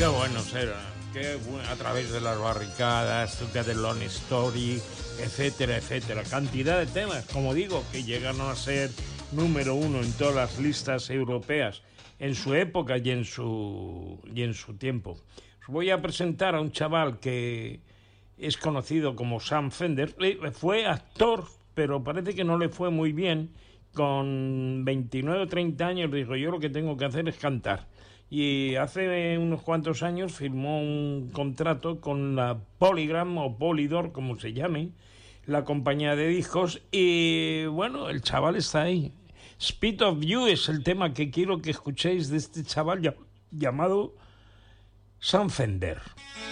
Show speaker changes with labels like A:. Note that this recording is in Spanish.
A: Qué buenos eran, a través de las barricadas, Look the Long Story, etcétera, etcétera. Cantidad de temas, como digo, que llegaron a ser número uno en todas las listas europeas en su época y en su tiempo. Os voy a presentar a un chaval que es conocido como Sam Fender. Fue actor, pero parece que no le fue muy bien. Con 29 o 30 años dijo, yo lo que tengo que hacer es cantar. Y hace unos cuantos años firmó un contrato con la Polygram o Polydor, como se llame, la compañía de discos. Y bueno, el chaval está ahí. Speed of You es el tema que quiero que escuchéis de este chaval llamado Sam Fender.